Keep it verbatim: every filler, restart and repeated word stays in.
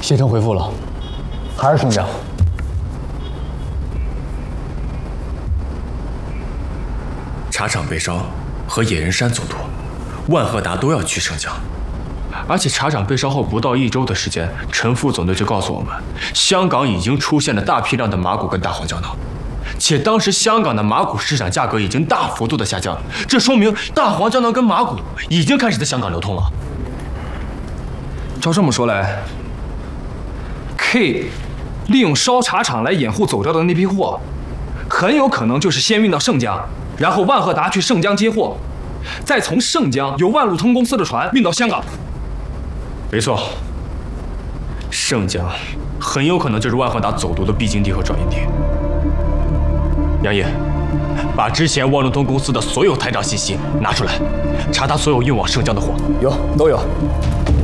携程回复了，还是盛江。 茶厂被烧和野人山总督，万赫达都要去盛江。而且茶厂被烧后不到一周的时间，陈副总队就告诉我们，香港已经出现了大批量的马骨跟大黄胶囊，且当时香港的马骨市场价格已经大幅度的下降，这说明大黄胶囊跟马骨已经开始在香港流通了。 照这么说来 ，K 利用烧茶厂来掩护走掉的那批货，很有可能就是先运到盛江，然后万赫达去盛江接货，再从盛江由万路通公司的船运到香港。 没错，盛江很有可能就是万赫达走读的必经地和转运地。杨毅，把之前万路通公司的所有台账信息拿出来，查他所有运往盛江的货。 有，都有。